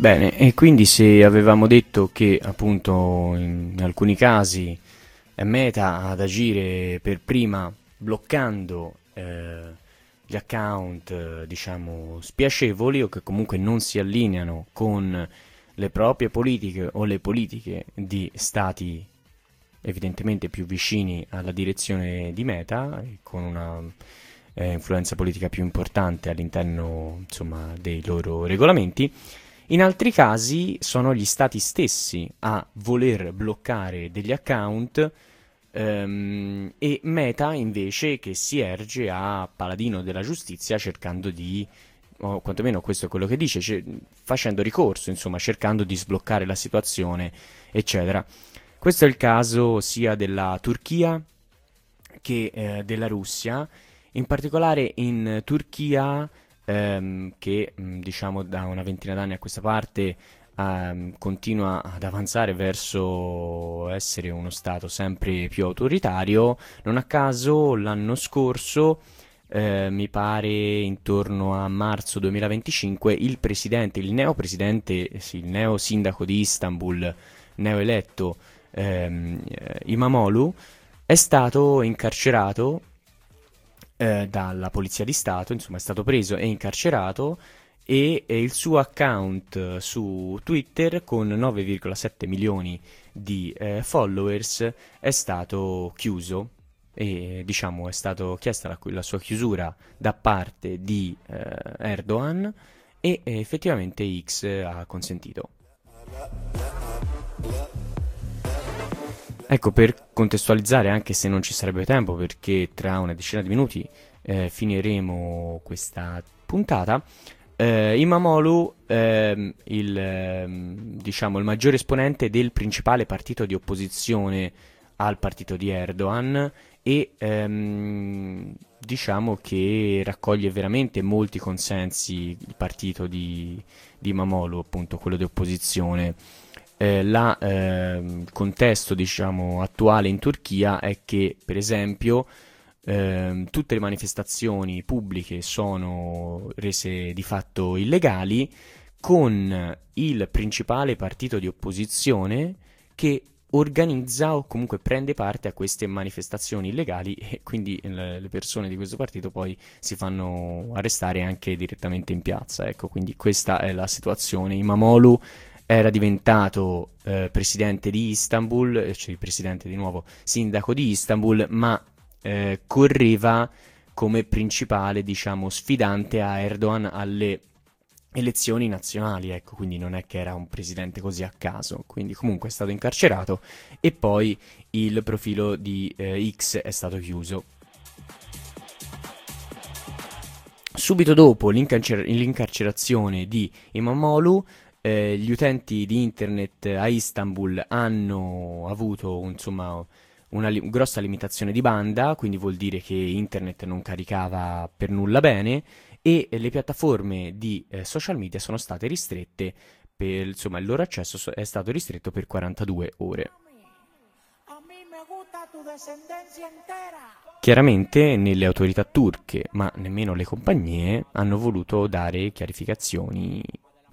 Bene, e quindi se avevamo detto che appunto in alcuni casi è Meta ad agire per prima bloccando gli account, diciamo, spiacevoli o che comunque non si allineano con le proprie politiche o le politiche di stati evidentemente più vicini alla direzione di Meta e con una influenza politica più importante all'interno, insomma, dei loro regolamenti. In altri casi sono gli stati stessi a voler bloccare degli account e Meta invece che si erge a paladino della giustizia cercando di, o quantomeno questo è quello che dice, facendo ricorso, insomma, cercando di sbloccare la situazione, eccetera. Questo è il caso sia della Turchia che della Russia, in particolare in Turchia, che diciamo da una ventina d'anni a questa parte continua ad avanzare verso essere uno Stato sempre più autoritario. Non a caso l'anno scorso, mi pare intorno a marzo 2025, il presidente, il neopresidente, sì, il neo sindaco di Istanbul, neoeletto, Imamoglu, è stato incarcerato dalla Polizia di Stato, insomma è stato preso e incarcerato e il suo account su Twitter con 9,7 milioni di followers è stato chiuso e diciamo è stato chiesta la sua chiusura da parte di Erdogan e effettivamente X ha consentito. Ecco, per contestualizzare, anche se non ci sarebbe tempo, perché tra una decina di minuti finiremo questa puntata, Imamoglu, diciamo, il maggiore esponente del principale partito di opposizione al partito di Erdogan e diciamo che raccoglie veramente molti consensi il partito di Imamoglu, appunto quello di opposizione. Il contesto diciamo attuale in Turchia è che per esempio tutte le manifestazioni pubbliche sono rese di fatto illegali con il principale partito di opposizione che organizza o comunque prende parte a queste manifestazioni illegali e quindi le persone di questo partito poi si fanno arrestare anche direttamente in piazza. Ecco, quindi questa è la situazione. Imamoglu era diventato presidente di Istanbul, cioè presidente di nuovo, sindaco di Istanbul, ma correva come principale, diciamo, sfidante a Erdogan alle elezioni nazionali, ecco, quindi non è che era un presidente così a caso, quindi comunque è stato incarcerato e poi il profilo di X è stato chiuso. Subito dopo l'incarcerazione di Imamoglu, gli utenti di internet a Istanbul hanno avuto insomma una grossa limitazione di banda, quindi vuol dire che internet non caricava per nulla bene e le piattaforme di social media sono state ristrette per, insomma, il loro accesso è stato ristretto per 42 ore. Chiaramente nelle autorità turche, ma nemmeno le compagnie, hanno voluto dare chiarificazioni